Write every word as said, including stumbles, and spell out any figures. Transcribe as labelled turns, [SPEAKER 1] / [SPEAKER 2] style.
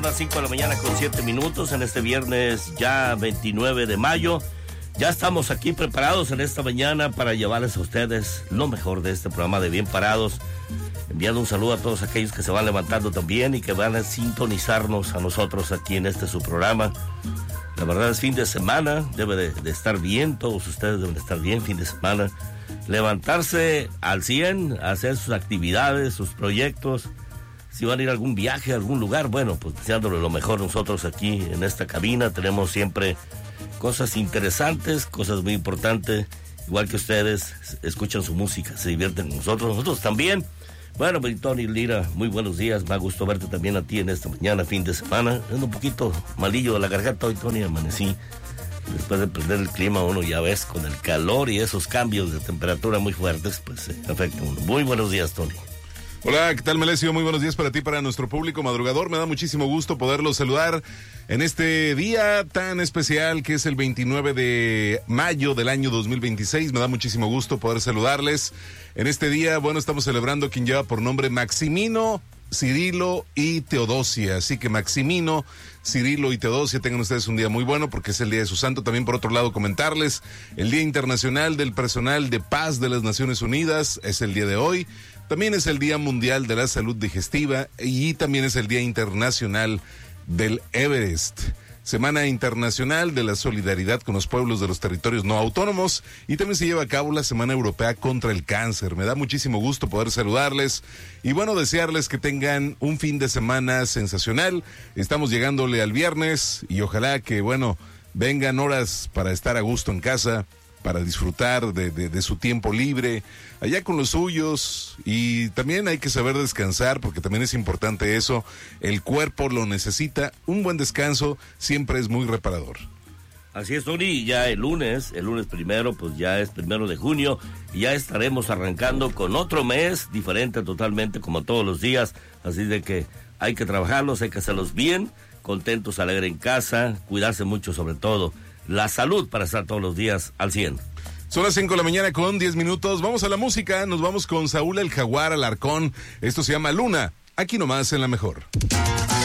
[SPEAKER 1] Las cinco de la mañana con siete minutos en este viernes ya veintinueve de mayo. Ya estamos aquí preparados en esta mañana para llevarles a ustedes lo mejor de este programa de Bien Parados. Enviando un saludo a todos aquellos que se van levantando también y que van a sintonizarnos a nosotros aquí en este su programa. La verdad es fin de semana, debe de, de estar bien, todos ustedes deben de estar bien, fin de semana. Levantarse al cien, hacer sus actividades, sus proyectos. Si van a ir a algún viaje, a algún lugar, bueno, pues deseándole lo mejor. Nosotros aquí en esta cabina tenemos siempre cosas interesantes, cosas muy importantes. Igual que ustedes, escuchan su música, se divierten con nosotros, nosotros también. Bueno, pues Tony Lira, muy buenos días, me ha gusto verte también a ti en esta mañana, fin de semana. Ando un poquito malillo de la garganta hoy, Tony, amanecí. Después de prender el clima, uno ya ves, con el calor y esos cambios de temperatura muy fuertes, pues eh, afecta a uno. Muy buenos días, Tony.
[SPEAKER 2] Hola, ¿qué tal, Melesio? Muy buenos días para ti, para nuestro público madrugador. Me da muchísimo gusto poderlos saludar en este día tan especial que es el veintinueve de mayo del año dos mil veintiséis. Me da muchísimo gusto poder saludarles. En este día, bueno, estamos celebrando quien lleva por nombre Maximino, Cirilo y Teodosia. Así que Maximino, Cirilo y Teodosia, tengan ustedes un día muy bueno porque es el día de su santo. También, por otro lado, comentarles el Día Internacional del Personal de Paz de las Naciones Unidas es el día de hoy. También es el Día Mundial de la Salud Digestiva y también es el Día Internacional del Everest. Semana Internacional de la Solidaridad con los Pueblos de los Territorios No Autónomos y también se lleva a cabo la Semana Europea contra el Cáncer. Me da muchísimo gusto poder saludarles y bueno, desearles que tengan un fin de semana sensacional. Estamos llegándole al viernes y ojalá que, bueno, vengan horas para estar a gusto en casa, para disfrutar de, de, de su tiempo libre, allá con los suyos, y también hay que saber descansar, porque también es importante eso, el cuerpo lo necesita, un buen descanso siempre es muy reparador.
[SPEAKER 1] Así es, Tony, ya el lunes, el lunes primero, pues ya es primero de junio, y ya estaremos arrancando con otro mes, diferente totalmente como todos los días, así de que hay que trabajarlos, hay que hacerlos bien, contentos, alegres en casa, cuidarse mucho sobre todo, la salud para estar todos los días al cien.
[SPEAKER 2] Son las cinco de la mañana con diez minutos. Vamos a la música. Nos vamos con Saúl el Jaguar Alarcón. Esto se llama Luna. Aquí nomás en La Mejor.